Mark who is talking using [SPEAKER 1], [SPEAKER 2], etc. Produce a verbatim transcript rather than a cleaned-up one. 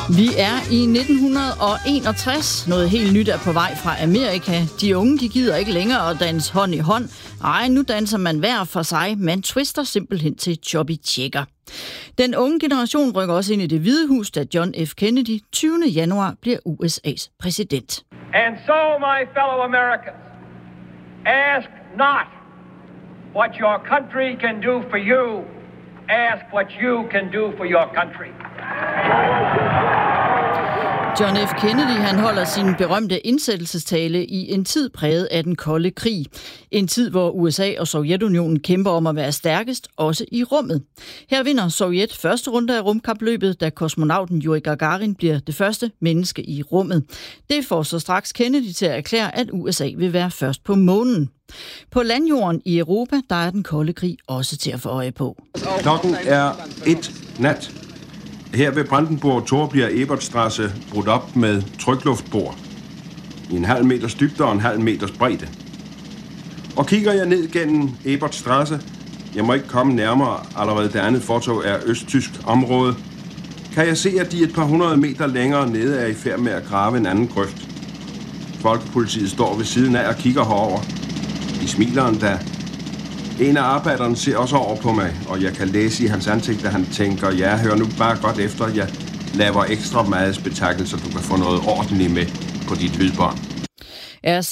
[SPEAKER 1] Vi er i nitten enogtres. Noget helt nyt er på vej fra Amerika. De unge, de gider ikke længere at danse hånd i hånd. Ej, nu danser man hver for sig. Man twister simpelthen til choppy checker. Den unge generation rykker også ind i Det Hvide Hus, da John F. Kennedy tyvende januar bliver U S A's præsident.
[SPEAKER 2] And so, my fellow Americans, ask not what your country can do for you. Ask what you can do for your country.
[SPEAKER 1] John F. Kennedy han holder sin berømte indsættelsestale i en tid præget af den kolde krig. En tid, hvor U S A og Sovjetunionen kæmper om at være stærkest, også i rummet. Her vinder Sovjet første runde af rumkapløbet, da kosmonauten Yuri Gagarin bliver det første menneske i rummet. Det får så straks Kennedy til at erklære, at U S A vil være først på månen. På landjorden i Europa, der er den kolde krig også til at få øje på.
[SPEAKER 3] Klokken er et nat. Her ved Brandenburg Tor bliver Ebertstrasse brudt op med trykluftbor i en halv meters dybde og en halv meters bredde. Og kigger jeg ned gennem Ebertstrasse, jeg må ikke komme nærmere, allerede det andet fortog er østtysk område, kan jeg se, at de et par hundrede meter længere nede er i færd med at grave en anden grøft. Folkepolitiet står ved siden af og kigger herover. De smiler endda. En af arbejderne ser også over på mig, og jeg kan læse i hans ansigt, at han tænker, ja, hør nu bare godt efter, jeg laver ekstra meget spektakel, så du kan få noget ordentligt med på dit lydbånd.
[SPEAKER 1] Er